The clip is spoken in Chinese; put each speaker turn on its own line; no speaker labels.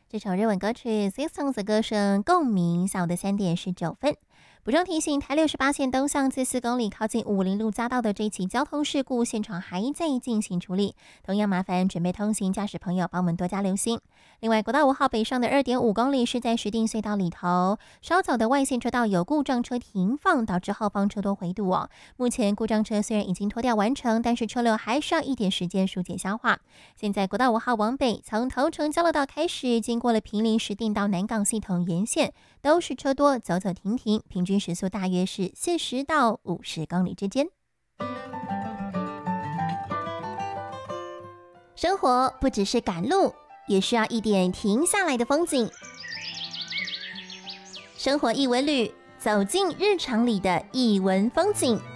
这首日文歌曲 Systems 的歌声共鸣，下午的3点19分。补充提醒，台68线东向自4公里靠近50路匝道的这起交通事故现场还在进行处理，同样麻烦准备通行驾驶朋友帮我们多加留心。另外，国道5号北上的2.5公里是在石碇隧道里头，稍早的外线车道有故障车停放，导致后方车多回堵哦。目前故障车虽然已经拖吊完成，但是车流还需要一点时间疏解消化。现在国道5号往北，从头城交流道开始，经过了坪林石碇到南港系统沿线，都是车多，走走停停，平均时速大约是40到50公里之间。生活不只是赶路，也需要一点停下来的风景。生活艺文旅，走进日常里的艺文风景。